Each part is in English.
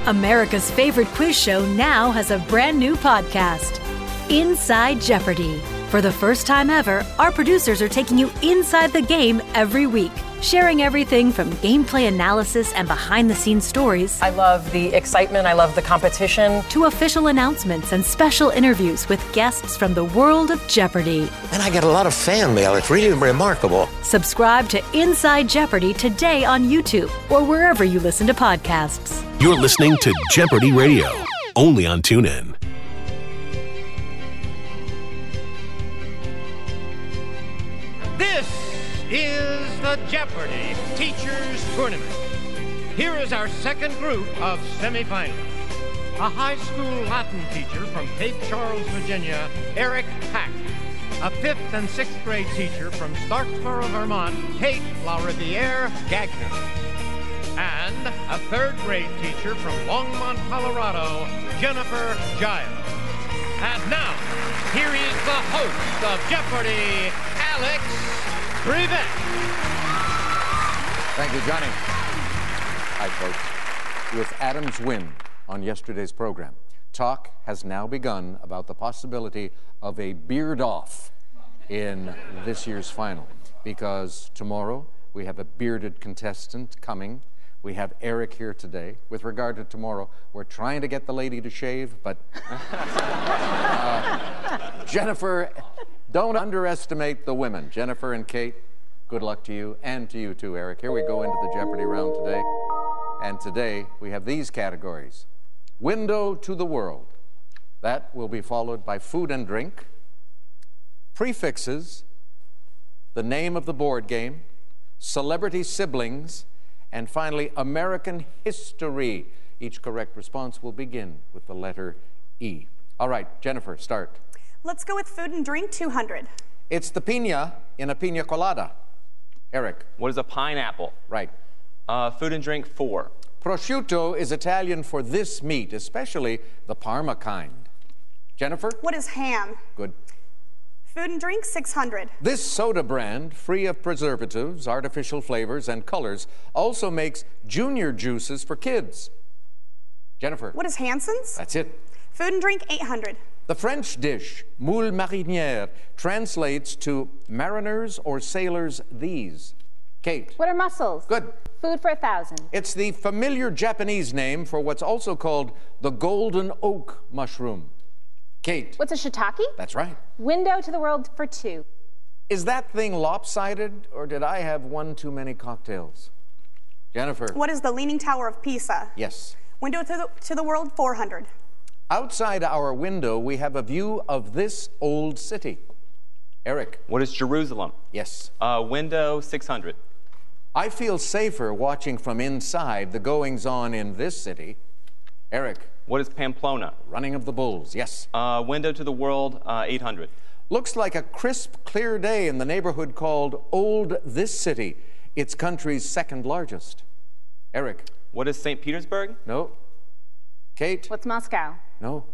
America's favorite quiz show now has a brand new podcast, Inside Jeopardy! For the first time ever, our producers are taking you inside the game every week, sharing everything from gameplay analysis and behind-the-scenes stories. I love the excitement, I love the competition. To official announcements and special interviews with guests from the world of Jeopardy! And I get a lot of fan mail. It's really remarkable. Subscribe to Inside Jeopardy! Today on YouTube or wherever you listen to podcasts. You're listening to Jeopardy Radio, only on TuneIn. This is the Jeopardy! Teachers Tournament. Here is our second group of semifinalists. A high school Latin teacher from Cape Charles, Virginia, Eric Pack. A 5th and 6th grade teacher from Starksboro, Vermont, Kate LaRiviere Gagner. And a 3rd grade teacher from Longmont, Colorado, Jennifer Giles. And now, here is the host of Jeopardy, Alex Brevet. Thank you, Johnny. Hi, folks. With Adam's win on yesterday's program, talk has now begun about the possibility of a beard-off in this year's final, because tomorrow we have a bearded contestant coming. We have Eric here today. With regard to tomorrow, we're trying to get the lady to shave, but Jennifer, don't underestimate the women. Jennifer and Kate, good luck to you, and to you too, Eric. Here we go into the Jeopardy round today. And today we have these categories. Window to the world. That will be followed by food and drink, prefixes, the name of the board game, celebrity siblings, and finally, American history. Each correct response will begin with the letter E. All right, Jennifer, start. Let's go with food and drink, 200. It's the piña in a piña colada. Eric. What is a pineapple? Right. Food and drink, 4. Prosciutto is Italian for this meat, especially the Parma kind. Jennifer? What is ham? Good. Food and drink, 600. This soda brand, free of preservatives, artificial flavors, and colors, also makes junior juices for kids. Jennifer. What is Hansen's? That's it. Food and drink, 800. The French dish, moule marinière, translates to mariners or sailors these. Kate. What are mussels? Good. Food for 1,000. It's the familiar Japanese name for what's also called the golden oak mushroom. Kate. What's a shiitake? That's right. Window to the world for 2. Is that thing lopsided, or did I have one too many cocktails? Jennifer. What is the Leaning Tower of Pisa? Yes. Window to the world, 400. Outside our window, we have a view of this old city. Eric. What is Jerusalem? Yes. Window, 600. I feel safer watching from inside the goings-on in this city. Eric. What is Pamplona? Running of the bulls, yes. Window to the world, 800. Looks like a crisp, clear day in the neighborhood called Old This City, its country's second largest. Eric. What is St. Petersburg? No. Kate. What's Moscow? No.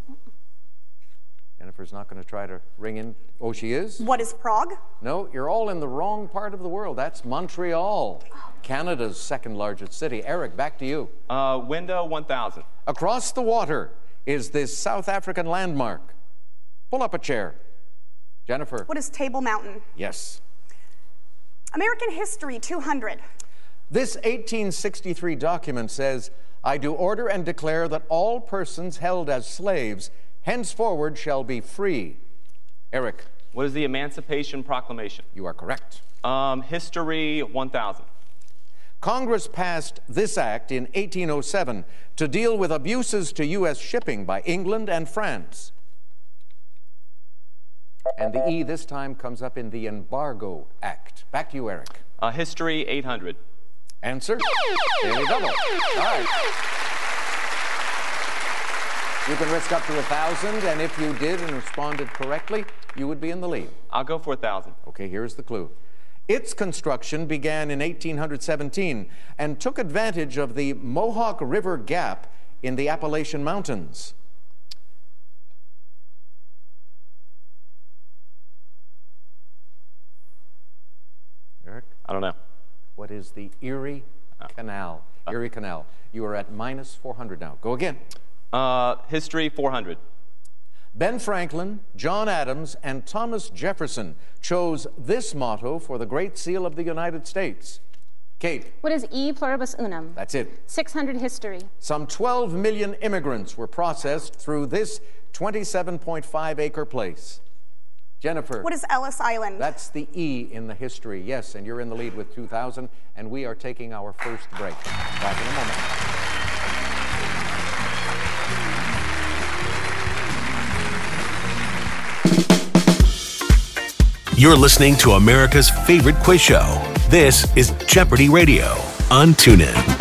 Jennifer's not going to try to ring in. Oh, she is? What is Prague? No, you're all in the wrong part of the world. That's Montreal, Canada's second largest city. Eric, back to you. Window, 1,000. Across the water is this South African landmark. Pull up a chair. Jennifer. What is Table Mountain? Yes. American history, 200. This 1863 document says, I do order and declare that all persons held as slaves henceforward shall be free. Eric. What is the Emancipation Proclamation? You are correct. History, 1,000. Congress passed this act in 1807 to deal with abuses to U.S. shipping by England and France. And the E this time comes up in the Embargo Act. Back to you, Eric. History, 800. Answer? Daily double. All right. You can risk up to 1,000, and if you did and responded correctly, you would be in the lead. I'll go for 1,000. Okay, here's the clue. Its construction began in 1817 and took advantage of the Mohawk River Gap in the Appalachian Mountains. Eric? I don't know. What is the Erie Canal? Erie Canal. You are at minus 400 now. Go again. History 400. Ben Franklin, John Adams, and Thomas Jefferson chose this motto for the Great Seal of the United States. Kate. What is E pluribus unum? That's it. 600 history. Some 12 million immigrants were processed through this 27.5-acre place. Jennifer. What is Ellis Island? That's the E in the history. Yes, and you're in the lead with 2,000, and we are taking our first break. Back in a moment. You're listening to America's favorite quiz show. This is Jeopardy Radio on TuneIn.